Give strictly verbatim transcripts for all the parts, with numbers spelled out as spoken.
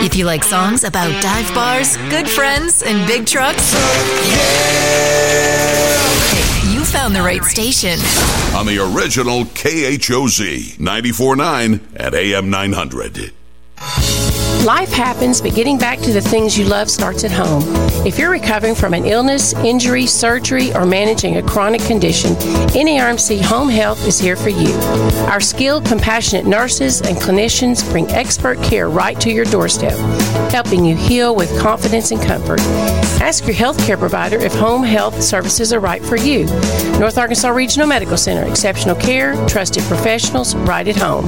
If you like songs about dive bars, good friends, and big trucks, hey, you found the right station. On the original K H O Z ninety-four point nine at A M nine hundred. Life happens, but getting back to the things you love starts at home. If you're recovering from an illness, injury, surgery, or managing a chronic condition, N A R M C Home Health is here for you. Our skilled, compassionate nurses and clinicians bring expert care right to your doorstep, helping you heal with confidence and comfort. Ask your healthcare provider if home health services are right for you. North Arkansas Regional Medical Center, exceptional care, trusted professionals right at home.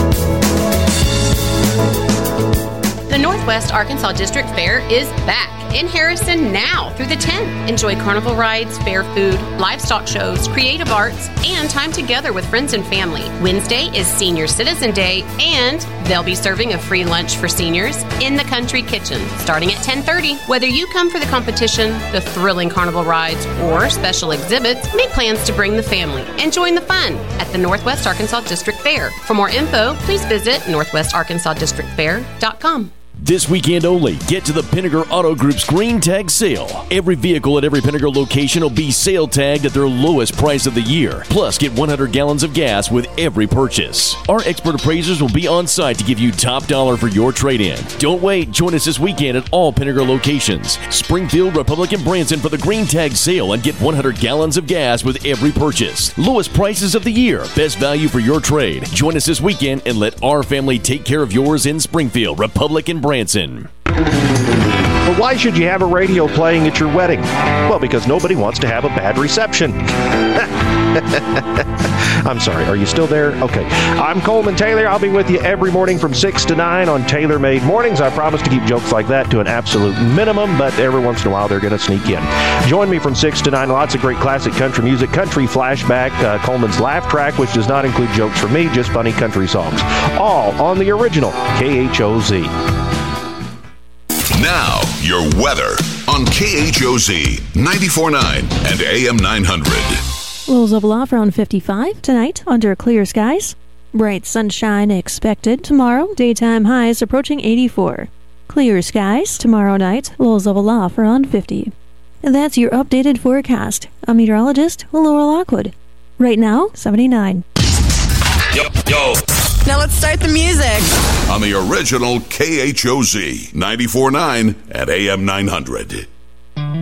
The Northwest Arkansas District Fair is back in Harrison now through the tenth. Enjoy carnival rides, fair food, livestock shows, creative arts, and time together with friends and family. Wednesday is Senior Citizen Day, and they'll be serving a free lunch for seniors in the Country Kitchen starting at ten thirty. Whether you come for the competition, the thrilling carnival rides, or special exhibits, make plans to bring the family and join the fun at the Northwest Arkansas District Fair. For more info, please visit northwest arkansas district fair dot com. This weekend only, get to the Pinnaker Auto Group's Green Tag Sale. Every vehicle at every Pinnaker location will be sale tagged at their lowest price of the year. Plus, get one hundred gallons of gas with every purchase. Our expert appraisers will be on site to give you top dollar for your trade-in. Don't wait. Join us this weekend at all Pinnaker locations. Springfield, Republic, and Branson for the Green Tag Sale and get one hundred gallons of gas with every purchase. Lowest prices of the year. Best value for your trade. Join us this weekend and let our family take care of yours in Springfield, Republic, and Branson. Branson. But why should you have a radio playing at your wedding? Well, because nobody wants to have a bad reception. I'm sorry, are you still there? Okay. I'm Coleman Taylor. I'll be with you every morning from six to nine on Taylor Made Mornings. I promise to keep jokes like that to an absolute minimum, but every once in a while they're going to sneak in. Join me from six to nine. Lots of great classic country music, country flashback, uh, Coleman's laugh track, which does not include jokes from me, just funny country songs. All on the original K H O Z. Now, your weather on K H O Z ninety-four point nine and A M nine hundred. Lows of aloft around fifty-five tonight under clear skies. Bright sunshine expected tomorrow. Daytime highs approaching eighty-four. Clear skies tomorrow night. Lows of aloft around fifty. And that's your updated forecast. I'm meteorologist Laura Lockwood. Right now, seventy-nine. Yo, yo. Now let's start the music. On the original K H O Z ninety-four point nine at A M nine hundred.